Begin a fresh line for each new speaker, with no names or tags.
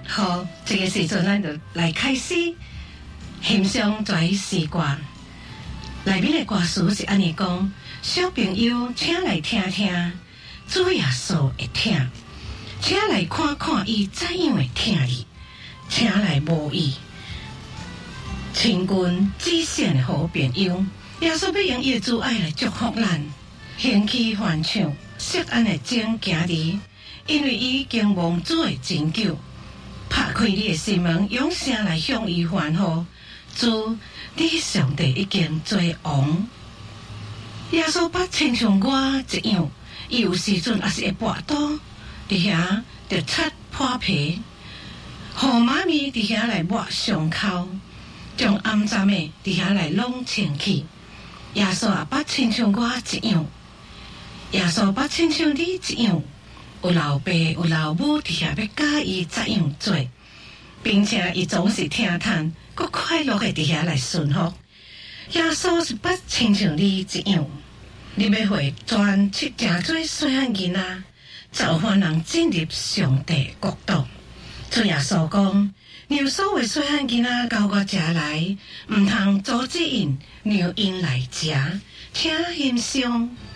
好，这个时阵咱就来开始欣赏这诗歌。内面的歌词是安尼讲：小朋友，请来听听，主耶稣会听，请来看看伊怎样会听你，请来无伊。亲近至善的好朋友，耶稣要用伊的主爱来祝福咱，掀起欢唱，释安的正行哩，因为伊已经蒙主的拯救。拍开你的心门，用声来向伊欢呼。主，你上帝已经做王。耶稣捌亲像我一样，伊有时阵也是会跋倒，伫遐就擦破皮，互妈咪伫遐来抹伤口，将暗脏的伫遐来拢清去。耶稣也捌亲像我一样，耶稣捌亲像你一样。有老爸有老母伫遐要教伊怎样做，并且伊总是听叹，佮快乐的伫遐来顺服。耶稣是捌亲像你一样，你要回转去诚做细汉囡仔，召唤人进入上帝国度。主耶稣讲，让所有细汉囡仔到我家来，毋通阻止因，让因来食，请欣赏。